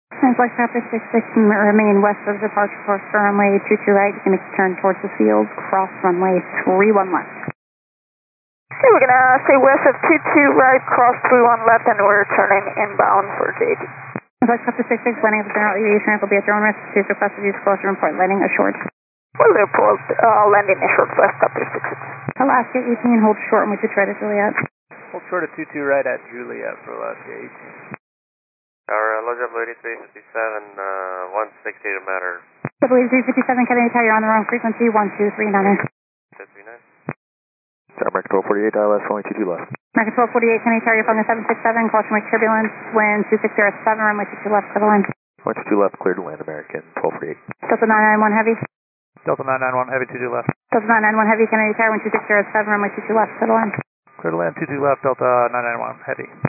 Flight Traffic 66, remain west of departure course for runway 22 right. You can make a turn towards the field, cross runway 31 left. Okay, we're going to stay west of 22 right, cross 31 left, and we're turning inbound for JD. Flight Traffic 66, landing of the General Aviation Ramp will be at your own risk. Please request a disclosure report landing assured. Well, report landing assured West Traffic 66. Alaska 18, hold short and we should try to Juliet. Hold short of 22 right at Juliet for Alaska 18. Our low jet blue 357, 160 to matter. W357 Kennedy Tower, you're on the wrong frequency, 1239. 239. American 1248, ILS only 22 left. American 1248 Kennedy Tower, you're flying the 767, caution wake turbulence, wind 260 at 7, runway 22 left to the line. 22 left, cleared to land, American 1248. Delta 991 Heavy. Delta 991 Heavy 22 left. Delta 991 Heavy Kennedy Tower, wind 260 at 7, runway 22 left to the line. Clear to land 22 left, Delta 991 Heavy.